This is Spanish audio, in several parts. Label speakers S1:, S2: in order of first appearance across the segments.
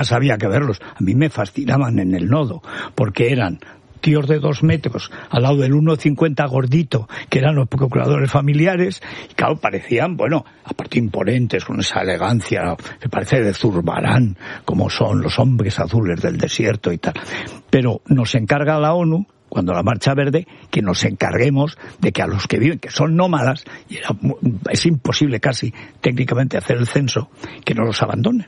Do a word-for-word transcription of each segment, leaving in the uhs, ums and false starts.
S1: había que verlos. A mí me fascinaban en el nodo, porque eran tíos de dos metros al lado del uno cincuenta gordito, que eran los procuradores familiares, y claro, parecían, bueno, aparte imponentes, con esa elegancia, que parece de Zurbarán, como son los hombres azules del desierto y tal. Pero nos encarga la ONU, cuando la Marcha Verde, que nos encarguemos de que a los que viven, que son nómadas, y era, es imposible casi técnicamente hacer el censo, que no los abandonen.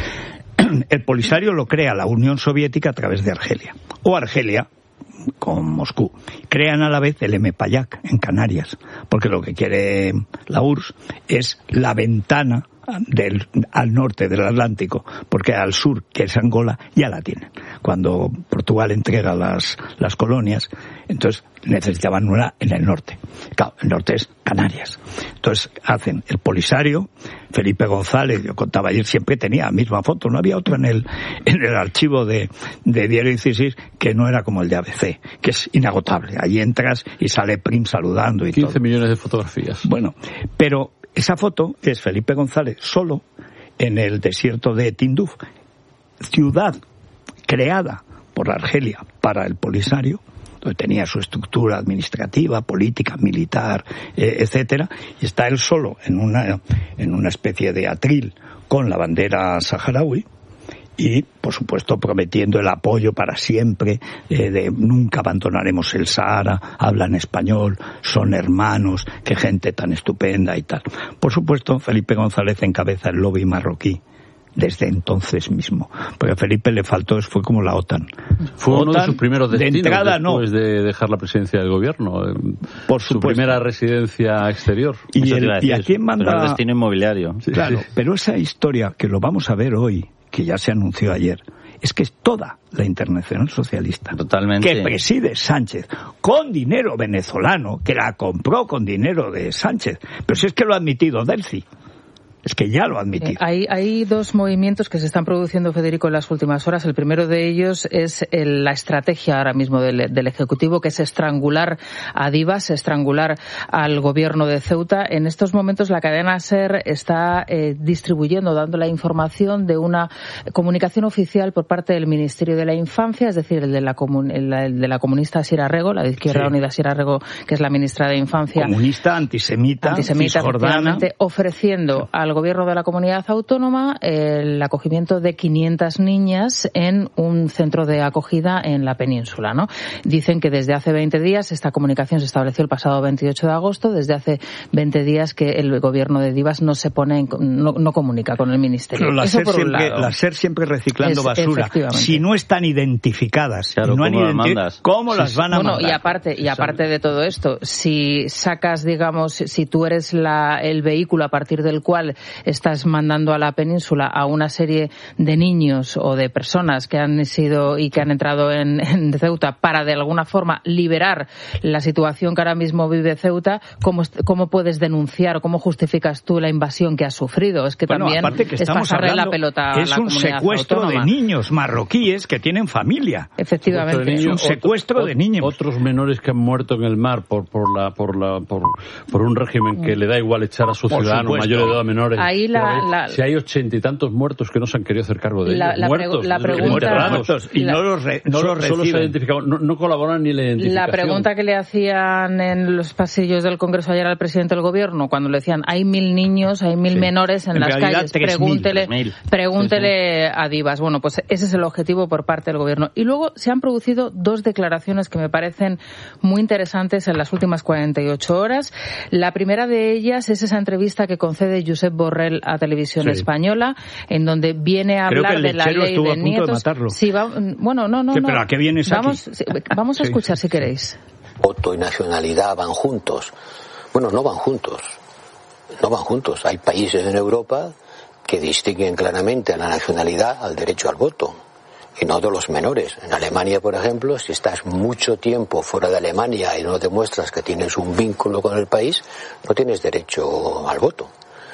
S1: El Polisario lo crea la Unión Soviética a través de Argelia, o Argelia con Moscú. Crean a la vez el M P A Y A C en Canarias, porque lo que quiere la U R S S es la ventana del, al norte del Atlántico, porque al sur, que es Angola, ya la tienen. Cuando Portugal entrega las, las colonias, entonces necesitaban una en el norte. Claro, el norte es Canarias. Entonces hacen el Polisario. Felipe González, yo contaba ayer, siempre tenía la misma foto, no había otra en el en el archivo de, de Diario dieciséis que no era como el de A B C, que es inagotable. Allí entras y sale Prim saludando y todo.
S2: quince millones de fotografías.
S1: Bueno, pero esa foto es Felipe González solo en el desierto de Tinduf, ciudad creada por Argelia para el Polisario, donde tenía su estructura administrativa, política, militar, eh, etcétera, y está él solo en una en una especie de atril con la bandera saharaui y, por supuesto, prometiendo el apoyo para siempre, eh, de nunca abandonaremos el Sahara, hablan español, son hermanos, qué gente tan estupenda y tal. Por supuesto, Felipe González encabeza el lobby marroquí desde entonces mismo, porque a Felipe le faltó, fue como la OTAN.
S2: Fue uno
S1: OTAN,
S2: de sus primeros destinos
S1: de entrada,
S2: después
S1: no.
S2: de dejar la presidencia del gobierno.
S1: Por
S2: su
S1: supuesto.
S2: primera residencia exterior.
S1: Y, el, ¿y a quién manda?
S3: El destino inmobiliario.
S1: Sí, claro, sí. Pero esa historia que lo vamos a ver hoy, que ya se anunció ayer, es que es toda la Internacional Socialista.
S3: Totalmente.
S1: Que preside Sánchez, con dinero venezolano, que la compró con dinero de Sánchez. Pero si es que lo ha admitido Delcy. Es que ya lo ha admitido.
S4: Eh, hay, hay dos movimientos que se están produciendo, Federico, en las últimas horas. El primero de ellos es el, la estrategia ahora mismo del, del Ejecutivo, que es estrangular a Divas, estrangular al gobierno de Ceuta. En estos momentos la cadena SER está eh, distribuyendo, dando la información de una comunicación oficial por parte del Ministerio de la Infancia, es decir, el de la, comun, el, el de la comunista Sira Rego, la de Izquierda sí. Unida Sira Rego, que es la ministra de Infancia.
S1: Comunista, antisemita,
S4: antisemita
S1: cisjordana,
S4: ofreciendo al gobierno de la comunidad autónoma el acogimiento de quinientas niñas en un centro de acogida en la península, ¿no? Dicen que desde hace veinte días, esta comunicación se estableció el pasado veintiocho de agosto, desde hace veinte días que el gobierno de Divas no se pone, en, no, no comunica con el ministerio.
S1: Pero la,
S4: Eso
S1: SER
S4: por un
S1: siempre,
S4: lado.
S1: la SER siempre reciclando
S4: es,
S1: basura. Si no están identificadas,
S3: claro,
S1: y no han
S3: ¿cómo,
S1: identifi-
S3: las
S1: ¿cómo
S3: sí,
S1: las van a
S4: bueno,
S1: mandar?
S4: Y aparte, y aparte de todo esto, si sacas, digamos, si tú eres la, el vehículo a partir del cual estás mandando a la península a una serie de niños o de personas que han sido y que han entrado en, en Ceuta para de alguna forma liberar la situación que ahora mismo vive Ceuta, ¿cómo, cómo puedes denunciar o cómo justificas tú la invasión que has sufrido? Es que
S1: bueno,
S4: también
S1: aparte que
S4: es
S1: estamos
S4: pasarle
S1: hablando,
S4: la pelota a
S1: es
S4: la
S1: un
S4: comunidad
S1: secuestro
S4: autónoma.
S1: de niños marroquíes que tienen familia.
S4: Efectivamente.
S2: Niños,
S1: es un secuestro
S2: otro,
S1: de niños.
S2: Otros menores que han muerto en el mar por por la por la por, por un régimen que le da igual echar a sus
S1: Por
S2: ciudadanos
S1: supuesto.
S2: mayores de edad menores.
S4: Ahí la,
S2: Pero,
S4: la,
S2: si hay ochenta y tantos muertos que no se han querido hacer cargo de
S4: La-
S2: ellos.
S4: la
S2: muertos.
S4: pregu- la
S2: es lo que
S4: pregunta-
S2: enterrados.
S1: Muertos, y
S4: la-
S1: no los, re- no
S2: Solo-
S1: los
S2: solo se ha
S1: reciben.
S2: identificado, no, no colaboran ni la identificación.
S4: La pregunta que le hacían en los pasillos del Congreso ayer al presidente del Gobierno, cuando le decían hay mil niños, hay mil
S1: Sí.
S4: menores en,
S1: En
S4: las
S1: realidad,
S4: calles,
S1: tres mil,
S4: pregúntele,
S3: tres mil.
S4: pregúntele a Divas. Bueno, pues ese es el objetivo por parte del Gobierno. Y luego se han producido dos declaraciones que me parecen muy interesantes en las últimas cuarenta y ocho horas. La primera de ellas es esa entrevista que concede Josep Borrell a Televisión
S1: Sí.
S4: Española, en donde viene a
S1: Creo
S4: hablar
S1: que el
S4: de la
S1: lechero
S4: ley
S1: estuvo
S4: de
S1: a punto de
S4: nietos.
S1: matarlo.
S4: Sí, va, bueno, no, no,
S1: Sí,
S4: no.
S1: pero ¿a qué vienes aquí?
S4: Vamos, sí, vamos a
S1: Sí.
S4: escuchar si queréis.
S5: Voto y nacionalidad van juntos. Bueno, no van juntos. No van juntos. Hay países en Europa que distinguen claramente a la nacionalidad al derecho al voto. Y no de los menores. En Alemania, por ejemplo, si estás mucho tiempo fuera de Alemania y no demuestras que tienes un vínculo con el país, no tienes derecho al voto.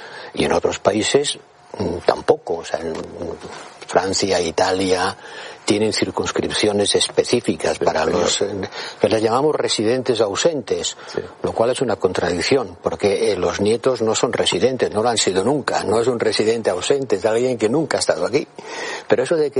S5: Y en otros países tampoco. O sea, en Francia, Italia tienen circunscripciones específicas sí, para señor. los que les llamamos residentes ausentes, sí. lo cual es una contradicción, porque eh, los nietos no son residentes, no lo han sido nunca, no es un residente ausente, es alguien que nunca ha estado aquí. Pero eso de que